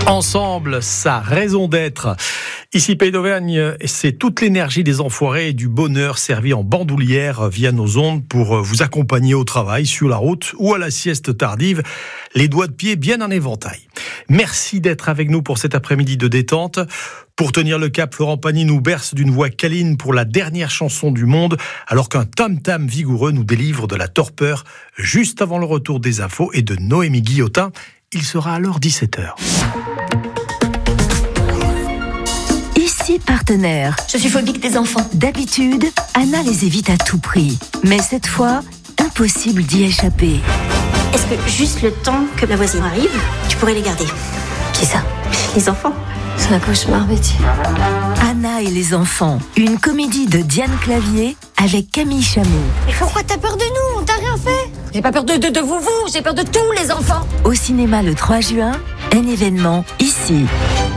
Ensemble, sa raison d'être. Ici, Pays d'Auvergne, c'est toute l'énergie des enfoirés et du bonheur servi en bandoulière via nos ondes pour vous accompagner au travail, sur la route ou à la sieste tardive, les doigts de pied bien en éventail. Merci d'être avec nous pour cet après-midi de détente. Pour tenir le cap, Florent Pagny nous berce d'une voix câline pour la dernière chanson du monde, alors qu'un tam-tam vigoureux nous délivre de la torpeur juste avant le retour des infos et de Noémie Guillotin. Il sera alors 17h. Ici partenaire. Je suis phobique des enfants. D'habitude, Anna les évite à tout prix. Mais cette fois, impossible d'y échapper. Est-ce que juste le temps que ma voisine arrive, tu pourrais les garder? Qui ça? Les enfants. C'est un cauchemar, Betty. Anna et les enfants, une comédie de Diane Clavier avec Camille Chamou. Mais pourquoi t'as peur de nous? On t'a rien fait. J'ai pas peur de vous, j'ai peur de tous les enfants. Au cinéma le 3 juin, un événement ici.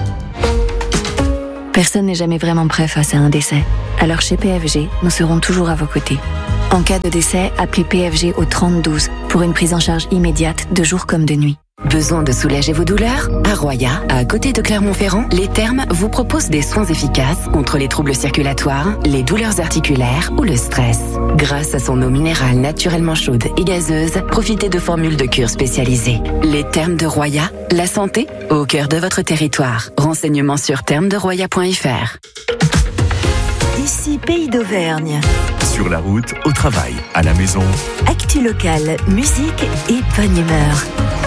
Personne n'est jamais vraiment prêt face à un décès. Alors chez PFG, nous serons toujours à vos côtés. En cas de décès, appelez PFG au 3012 pour une prise en charge immédiate de jour comme de nuit. Besoin de soulager vos douleurs? À Roya, à côté de Clermont-Ferrand, les Thermes vous proposent des soins efficaces contre les troubles circulatoires, les douleurs articulaires ou le stress. Grâce à son eau minérale naturellement chaude et gazeuse, profitez de formules de cure spécialisées. Les Thermes de Roya, la santé au cœur de votre territoire. Renseignements sur thermesderoya.fr. Ici Pays d'Auvergne. Sur la route, au travail, à la maison. Actu locale, musique et bonne humeur.